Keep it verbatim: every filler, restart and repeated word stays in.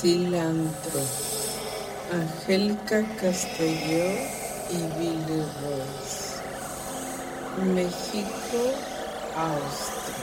Cilantro, Angélica Castelló y Billy Rose. México, Austria.